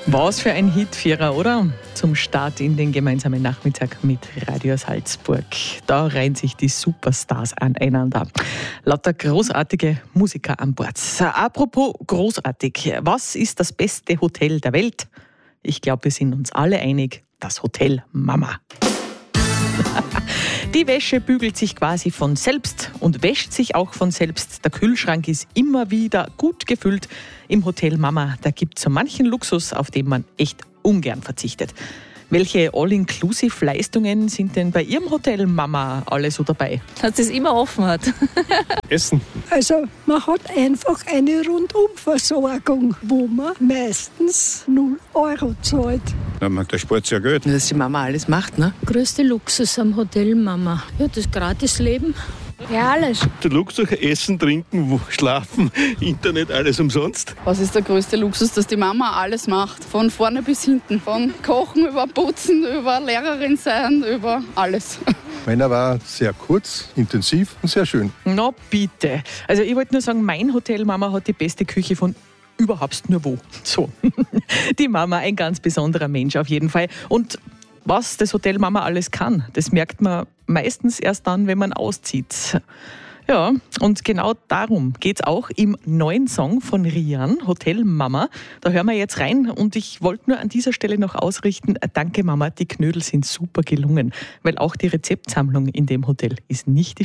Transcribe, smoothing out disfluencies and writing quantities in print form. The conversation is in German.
Was für ein Hitvierer, oder? Zum Start in den gemeinsamen Nachmittag mit Radio Salzburg. Da reihen sich die Superstars aneinander. Lauter großartige Musiker an Bord. Apropos großartig, was ist das beste Hotel der Welt? Ich glaube, wir sind uns alle einig, das Hotel Mama. Die Wäsche bügelt sich quasi von selbst und wäscht sich auch von selbst. Der Kühlschrank ist immer wieder gut gefüllt. Im Hotel Mama, da gibt es so manchen Luxus, auf den man echt ungern verzichtet. Welche All-Inclusive-Leistungen sind denn bei Ihrem Hotel Mama alle so dabei? Dass es immer offen hat. Essen. Also man hat einfach eine Rundumversorgung, wo man meistens 0 € zahlt. Ja, der spart ja Geld. Dass die Mama alles macht, ne? Größte Luxus am Hotel Mama. Ja, das Gratisleben. Ja, alles. Der Luxus, Essen, Trinken, Schlafen, Internet, alles umsonst. Was ist der größte Luxus, dass die Mama alles macht? Von vorne bis hinten. Von Kochen über Putzen, über Lehrerin sein, über alles. Meiner war sehr kurz, intensiv und sehr schön. Na bitte. Also ich wollte nur sagen, mein Hotel Mama hat die beste Küche von überhaupt nur wo. So. Die Mama, ein ganz besonderer Mensch auf jeden Fall. Und was das Hotel Mama alles kann, das merkt man meistens erst dann, wenn man auszieht. Ja, und genau darum geht es auch im neuen Song von Rian, Hotel Mama. Da hören wir jetzt rein und ich wollte nur an dieser Stelle noch ausrichten, danke Mama, die Knödel sind super gelungen, weil auch die Rezeptsammlung in dem Hotel ist nicht die